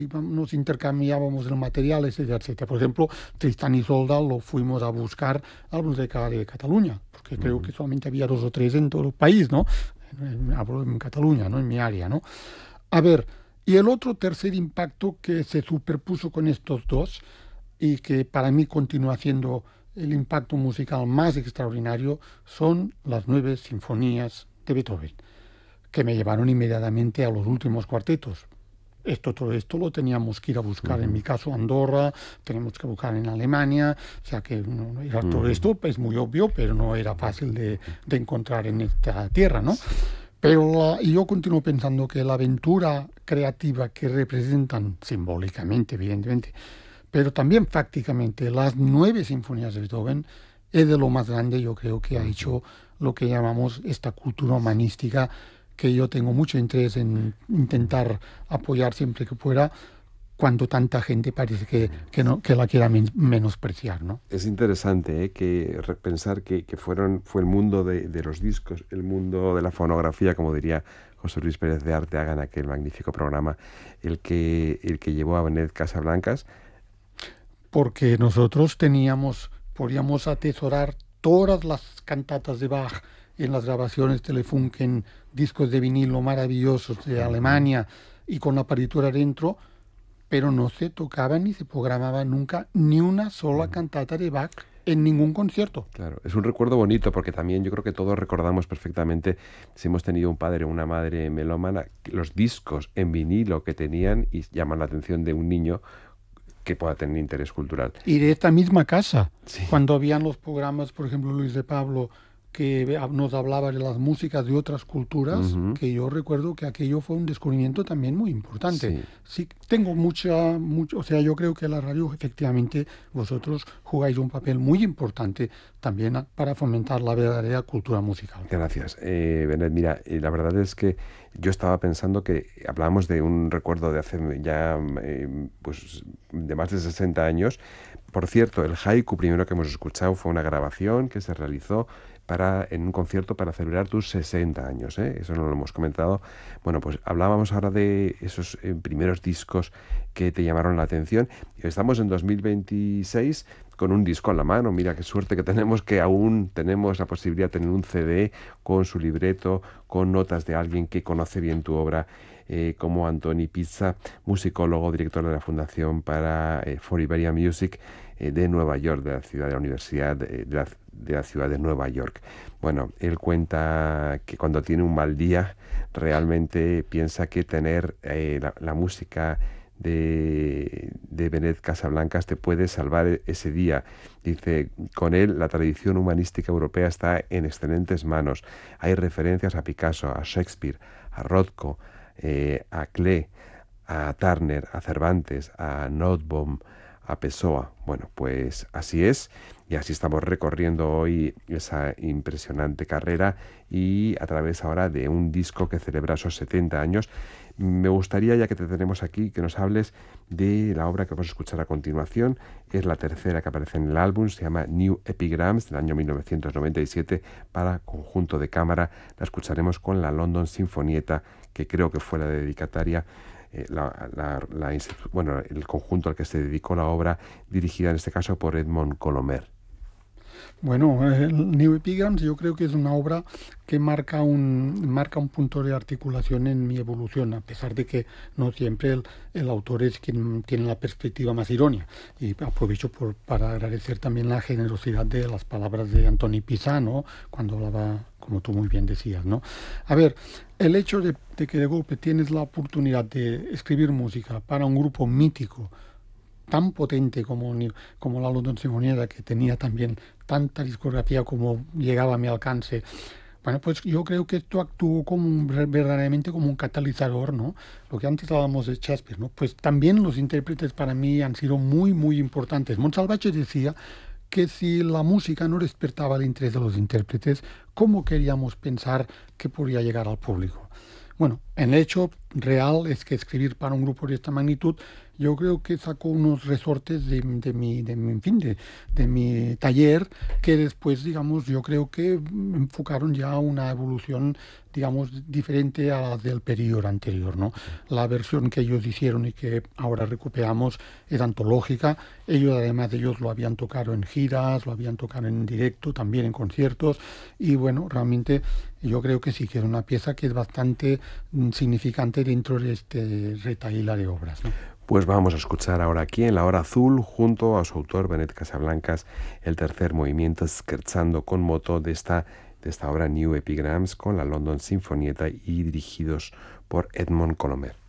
nos intercambiábamos el material, etcétera, etcétera. Por ejemplo, Tristán y Isolda lo fuimos a buscar a la Biblioteca de Cataluña, porque creo que solamente había 2 o 3 en todo el país, ¿no? Hablo en Cataluña, ¿no? En mi área, ¿no? A ver, y el otro tercer impacto que se superpuso con estos dos y que para mí continúa siendo el impacto musical más extraordinario son las 9 sinfonías de Beethoven, que me llevaron inmediatamente a los últimos cuartetos. Todo esto lo teníamos que ir a buscar, en mi caso Andorra, tenemos que buscar en Alemania, o sea que todo esto es muy obvio, pero no era fácil de encontrar en esta tierra, ¿no? Pero y yo continúo pensando que la aventura creativa que representan simbólicamente, evidentemente, pero también fácticamente las 9 sinfonías de Beethoven es de lo más grande, yo creo, que ha hecho lo que llamamos esta cultura humanística, que yo tengo mucho interés en intentar apoyar siempre que pueda, cuando tanta gente parece que no, que la quiera menospreciar, ¿no? Es interesante pensar que fue el mundo de los discos, el mundo de la fonografía, como diría José Luis Pérez de Arteaga en aquel magnífico programa, el que llevó a Benet Casablancas. Porque nosotros podíamos atesorar todas las cantatas de Bach en las grabaciones Telefunken, discos de vinilo maravillosos de Alemania y con la partitura dentro, pero no se tocaba ni se programaba nunca ni una sola cantata de Bach en ningún concierto. Claro, es un recuerdo bonito porque también yo creo que todos recordamos perfectamente, si hemos tenido un padre o una madre melómana, los discos en vinilo que tenían y llaman la atención de un niño que pueda tener interés cultural. Y de esta misma casa, Sí. cuando habían los programas, por ejemplo, Luis de Pablo, que nos hablaba de las músicas de otras culturas, que yo recuerdo que aquello fue un descubrimiento también muy importante. Sí, tengo o sea, yo creo que la radio, efectivamente, vosotros jugáis un papel muy importante también para fomentar la verdadera cultura musical. Gracias, Benet. Mira, la verdad es que yo estaba pensando que hablábamos de un recuerdo de hace ya pues de más de 60 años. Por cierto, el haiku primero que hemos escuchado fue una grabación que se realizó en un concierto para celebrar tus 60 años, ¿eh? Eso no lo hemos comentado. Bueno, pues hablábamos ahora de esos primeros discos que te llamaron la atención. Estamos en 2026 con un disco en la mano. Mira qué suerte que tenemos, que aún tenemos la posibilidad de tener un CD con su libreto, con notas de alguien que conoce bien tu obra, como Antoni Pizza, musicólogo, director de la Fundación para For Iberia Music de Nueva York, de la Universidad de la ciudad de Nueva York. Bueno, él cuenta que cuando tiene un mal día, realmente piensa que tener la música de Benet Casablancas te puede salvar ese día. Dice, con él la tradición humanística europea está en excelentes manos. Hay referencias a Picasso, a Shakespeare, a Rothko, a Klee, a Turner, a Cervantes, a Nottebohm, a Pessoa. Bueno, pues así es, y así estamos recorriendo hoy esa impresionante carrera y a través ahora de un disco que celebra esos 70 años. Me gustaría, ya que te tenemos aquí, que nos hables de la obra que vamos a escuchar a continuación. Es la tercera que aparece en el álbum, se llama New Epigrams, del año 1997, para conjunto de cámara. La escucharemos con la London Sinfonietta, que creo que fue la dedicataria, el conjunto al que se dedicó la obra, dirigida en este caso por Edmond Colomer. Bueno, el New Epigrams yo creo que es una obra que marca un punto de articulación en mi evolución, a pesar de que no siempre el autor es quien tiene la perspectiva más irónica. Y aprovecho para agradecer también la generosidad de las palabras de Antoni Pizza, ¿no? Cuando hablaba, como tú muy bien decías, ¿no? A ver, el hecho de que de golpe tienes la oportunidad de escribir música para un grupo mítico, tan potente como la London Sinfonietta, que tenía también tanta discografía como llegaba a mi alcance. Bueno, pues yo creo que esto actuó verdaderamente como un catalizador, ¿no? Lo que antes hablábamos de Shakespeare, ¿no? Pues también los intérpretes para mí han sido muy, muy importantes. Monsalvatge decía que si la música no despertaba el interés de los intérpretes, ¿cómo queríamos pensar que podía llegar al público? Bueno, en el hecho real es que escribir para un grupo de esta magnitud, yo creo que sacó unos resortes en fin, de mi taller que después, digamos, yo creo que enfocaron ya una evolución, digamos, diferente a la del periodo anterior, ¿no? La versión que ellos hicieron y que ahora recuperamos es antológica. Ellos, además, ellos lo habían tocado en giras, lo habían tocado en directo, también en conciertos, y bueno, realmente yo creo que sí, que es una pieza que es bastante significante dentro de este retahíla de obras, ¿no? Pues vamos a escuchar ahora aquí en La Hora Azul, junto a su autor Benet Casablancas, el tercer movimiento Scherzando con moto de esta obra New Epigrams con la London Sinfonietta y dirigidos por Edmond Colomer.